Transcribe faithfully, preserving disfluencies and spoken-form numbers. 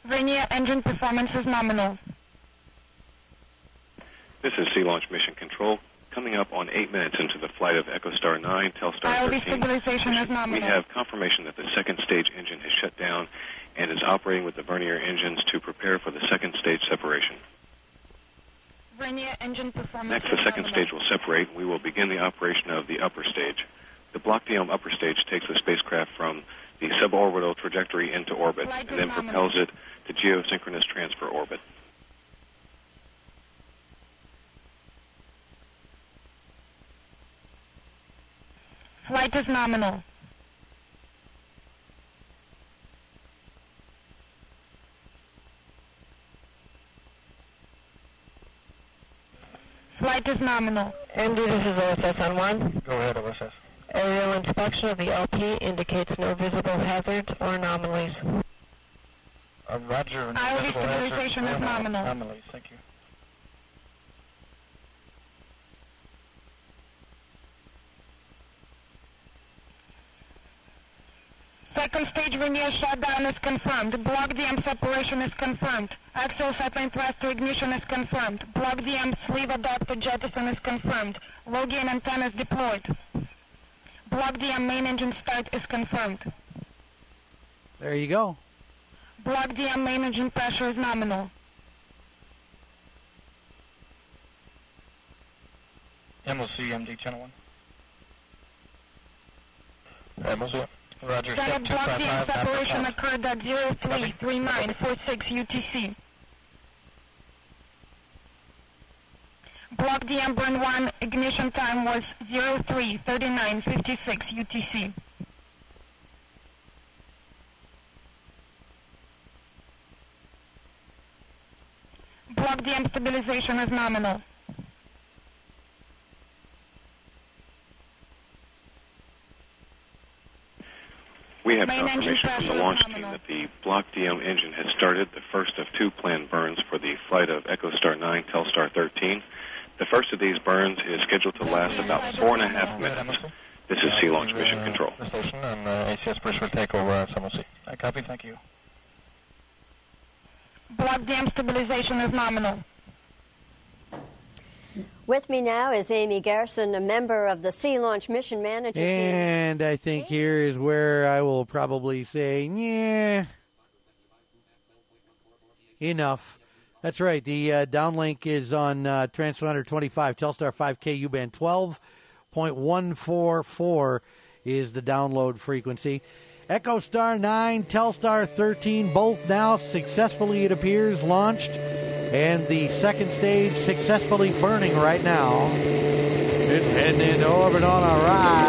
Vernier engine performance is nominal. This is Sea Launch Mission Control. Coming up on eight minutes into the flight of EchoStar nine, Telstar I L B thirteen, stabilization is nominal. we have confirmation that the second stage engine has shut down and is operating with the Vernier engines to prepare for the second stage separation. Vernier engine performance Next, is the second nominal. stage will separate, and we will begin the operation of the upper stage. The Block D M upper stage takes the spacecraft from the suborbital trajectory into orbit Flight and then is propels nominal. it to geosynchronous transfer orbit. Flight is nominal. Flight is nominal. Andy, this is O S S on one. Go ahead, O S S. Aerial inspection of the L P indicates no visible hazards or anomalies. Uh, Roger. I L B visible stabilization hazards is and nominal. Anomalies, thank you. Second stage Vernier shutdown is confirmed. Block D M separation is confirmed. Axial settling thruster ignition is confirmed. Block D M sleeve adapter jettison is confirmed. Low gain antenna is deployed. Block D M main engine start is confirmed. There you go. Block D M main engine pressure is nominal. M O C, M D, channel one. M O C. Roger, step Standard two block five D M five, separation after occurred at zero three three nine four six U T C. Block D M burn one ignition time was zero three thirty-nine fifty-six U T C. Block D M stabilization is nominal. We have Main engine confirmation from pressure the is launch team nominal. that the Block D M engine has started the first of two planned burns for the flight of EchoStar nine, Telstar thirteen. The first of these burns is scheduled to last about four and a half minutes. This is Sea Launch Mission Control. The station and uh, A C S bridge will take over as M O C. I copy, thank you. Block D M stabilization is nominal. With me now is Amy Garrison, a member of the Sea Launch Mission Manager team. And I think here is where I will probably say, yeah, enough. That's right. The uh, downlink is on uh, transponder twenty-five, Telstar five K U-band twelve point one four four is the download frequency. EchoStar nine, Telstar thirteen, both now successfully, it appears, launched. And the second stage successfully burning right now. It's heading into orbit on a ride.